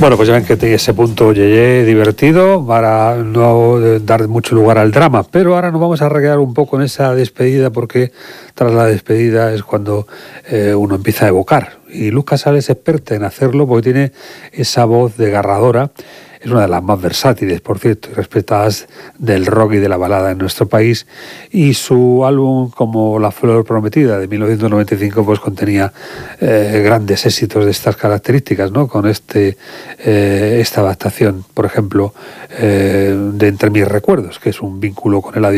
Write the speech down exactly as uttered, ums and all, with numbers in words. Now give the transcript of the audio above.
Bueno, pues ya ven que tenía ese punto yeye divertido para no dar mucho lugar al drama, pero ahora nos vamos a recrear un poco en esa despedida, porque tras la despedida es cuando eh, uno empieza a evocar, y Luz Casal es experta en hacerlo porque tiene esa voz desgarradora. Es una de las más versátiles, por cierto, y respetadas del rock y de la balada en nuestro país. Y su álbum, como La Flor Prometida, de mil novecientos noventa y cinco, pues contenía eh, grandes éxitos de estas características, ¿no? Con este eh, esta adaptación, por ejemplo, eh, de Entre mis recuerdos, que es un vínculo con el adiós.